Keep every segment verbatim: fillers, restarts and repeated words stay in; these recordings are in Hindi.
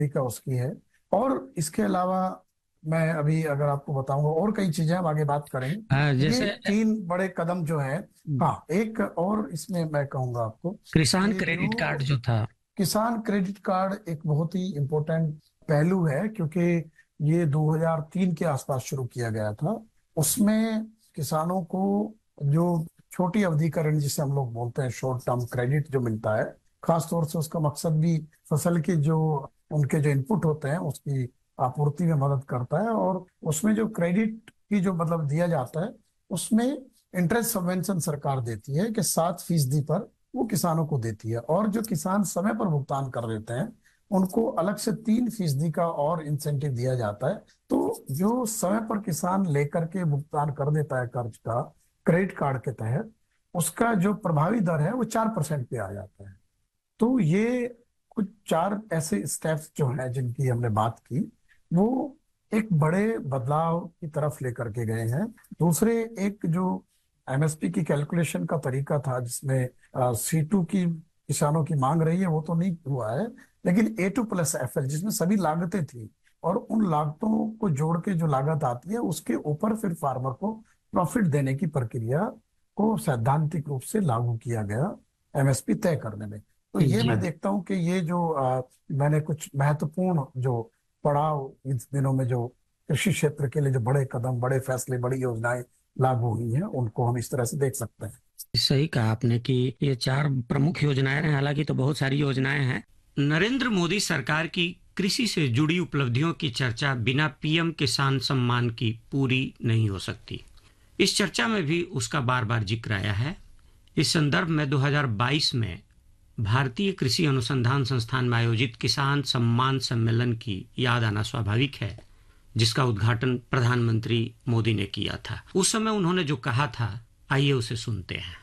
का उसकी है। और इसके अलावा मैं अभी अगर आपको बताऊंगा और कई चीजें हम आगे बात हाँ, करेंगे। ये जैसे तीन बड़े कदम जो है। हाँ, एक और इसमें मैं कहूंगा आपको किसान कि क्रेडिट कार्ड जो जो था। किसान क्रेडिट कार्ड एक बहुत ही इम्पोर्टेंट पहलू है, क्योंकि ये दो हज़ार तीन के आसपास शुरू किया गया था। उसमें किसानों को जो छोटी अवधि का ऋण जिसे हम लोग बोलते हैं शॉर्ट टर्म क्रेडिट जो मिलता है, खास तौर से उसका मकसद भी फसल के जो उनके जो इनपुट होते हैं उसकी आपूर्ति में मदद करता है। और उसमें जो क्रेडिट की जो मतलब दिया जाता है, उसमें इंटरेस्ट सबवेंशन सरकार देती है कि सात फीसदी पर वो किसानों को देती है। और जो किसान समय पर भुगतान कर देते हैं उनको अलग से तीन फीसदी का और इंसेंटिव दिया जाता है। तो जो समय पर किसान लेकर के भुगतान कर देता है कर्ज का क्रेडिट कार्ड के तहत, उसका जो प्रभावी दर है वो चार परसेंट पे आ जाता है। तो ये कुछ चार ऐसे स्टेप्स जो हैं जिनकी हमने बात की, वो एक बड़े बदलाव की तरफ लेकर के गए हैं। दूसरे, एक जो एमएसपी की कैलकुलेशन का तरीका था जिसमें सी टू की किसानों की मांग रही है, वो तो नहीं हुआ है। लेकिन ए टू प्लस एफ एल जिसमें सभी लागतें थी, और उन लागतों को जोड़ के जो लागत आती है उसके ऊपर फिर फार्मर को प्रॉफिट देने की प्रक्रिया को सैद्धांतिक रूप से लागू किया गया एमएसपी तय करने में। तो ये जी, मैं देखता हूँ कि ये जो अ, मैंने कुछ महत्वपूर्ण जो पड़ाव इस दिनों में जो कृषि क्षेत्र के लिए जो बड़े कदम, बड़े फैसले, बड़ी योजनाएं लागू हुई हैं, उनको हम इस तरह से देख सकते हैं। सही कहा आपने कि ये चार प्रमुख योजनाएं हैं, हालांकि तो बहुत सारी योजनाएं हैं। नरेंद्र मोदी सरकार की कृषि से जुड़ी उपलब्धियों की चर्चा बिना पीएम किसान सम्मान की पूरी नहीं हो सकती। इस चर्चा में भी उसका बार बार जिक्र आया है। इस संदर्भ में दो हज़ार बाईस में भारतीय कृषि अनुसंधान संस्थान में आयोजित किसान सम्मान सम्मेलन की याद आना स्वाभाविक है, जिसका उद्घाटन प्रधानमंत्री मोदी ने किया था। उस समय उन्होंने जो कहा था, आइए उसे सुनते हैं।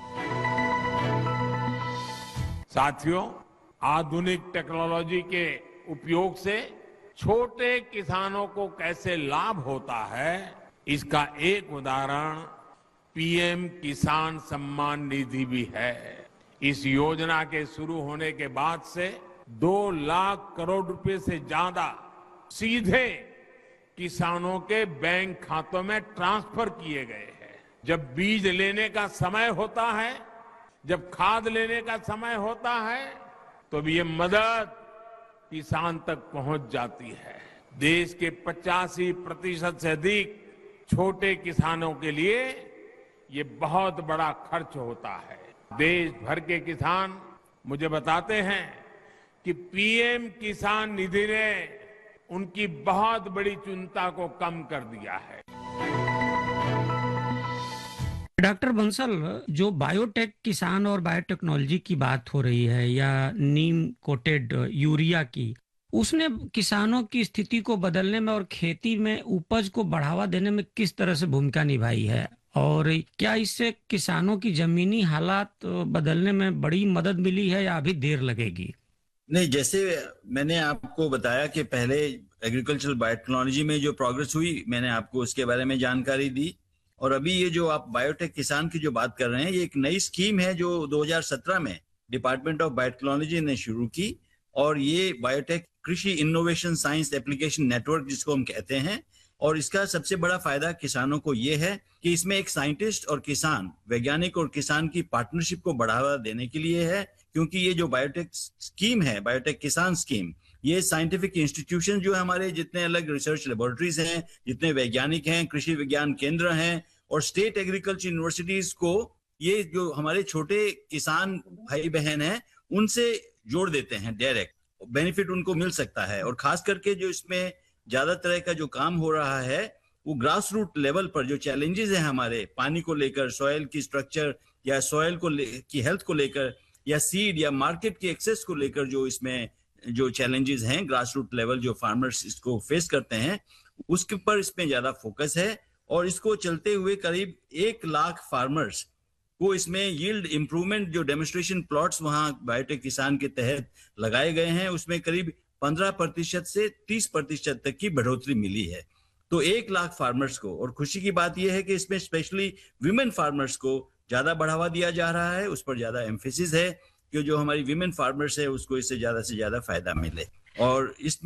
साथियों, आधुनिक टेक्नोलॉजी के उपयोग से छोटे किसानों को कैसे लाभ होता है, इसका एक उदाहरण पीएम किसान सम्मान निधि भी है। इस योजना के शुरू होने के बाद से दो लाख करोड़ रुपए से ज्यादा सीधे किसानों के बैंक खातों में ट्रांसफर किए गए हैं। जब बीज लेने का समय होता है, जब खाद लेने का समय होता है, तो ये मदद किसान तक पहुंच जाती है। देश के पचासी प्रतिशत से अधिक छोटे किसानों के लिए ये बहुत बड़ा खर्च होता है। देश भर के किसान मुझे बताते हैं कि पीएम किसान निधि ने उनकी बहुत बड़ी चिंता को कम कर दिया है। डॉक्टर बंसल, जो बायोटेक किसान और बायोटेक्नोलॉजी की बात हो रही है या नीम कोटेड यूरिया की, उसने किसानों की स्थिति को बदलने में और खेती में उपज को बढ़ावा देने में किस तरह से भूमिका निभाई है? और क्या इससे किसानों की जमीनी हालात बदलने में बड़ी मदद मिली है या अभी देर लगेगी? नहीं, जैसे मैंने आपको बताया कि पहले एग्रीकल्चरल बायोटेक्नोलॉजी में जो प्रोग्रेस हुई, मैंने आपको उसके बारे में जानकारी दी। और अभी ये जो आप बायोटेक किसान की जो बात कर रहे हैं, ये एक नई स्कीम है जो दो हज़ार सत्रह में डिपार्टमेंट ऑफ बायोटेक्नोलॉजी ने शुरू की। और ये बायोटेक कृषि इनोवेशन साइंस एप्लीकेशन नेटवर्क जिसको हम कहते हैं। और इसका सबसे बड़ा फायदा किसानों को ये है कि इसमें एक साइंटिस्ट और किसान, वैज्ञानिक और किसान की पार्टनरशिप को बढ़ावा देने के लिए है। क्योंकि ये जो बायोटेक स्कीम है, बायोटेक किसान स्कीम, ये साइंटिफिक इंस्टीट्यूशन जो है हमारे, जितने अलग रिसर्च लेबोरेटरीज हैं, जितने वैज्ञानिक हैं, कृषि विज्ञान केंद्र हैं और स्टेट एग्रीकल्चर यूनिवर्सिटीज को, ये जो हमारे छोटे किसान भाई बहन हैं उनसे जोड़ देते हैं। डायरेक्ट बेनिफिट उनको मिल सकता है। और खास करके जो इसमें ज्यादा तरह का जो काम हो रहा है वो ग्रास रूट लेवल पर जो चैलेंजेस हैं हमारे, पानी को लेकर, सॉइल की स्ट्रक्चर या सॉइल को की हेल्थ को लेकर, या सीड या मार्केट की एक्सेस को लेकर, जो इसमें जो चैलेंजेस हैं ग्रास रूट लेवल जो फार्मर्स इसको फेस करते हैं, उसके ऊपर इसमें ज्यादा फोकस है। और इसको चलते हुए करीब एक लाख फार्मर्स को इसमें यील्ड इंप्रूवमेंट जो डेमोन्स्ट्रेशन प्लॉट्स वहां बायोटेक किसान के तहत लगाए गए हैं, उसमें करीब पंद्रह प्रतिशत से तीस प्रतिशत तक की बढ़ोतरी मिली है। तो एक लाख फार्मर्स को, और खुशी की बात यह है कि इसमें स्पेशली विमेन फार्मर्स को ज्यादा बढ़ावा दिया जा रहा है, उस पर ज्यादा एम्फेसिस है कि जो हमारी विमेन फार्मर्स है उसको इससे ज्यादा से ज्यादा फायदा मिले। और इस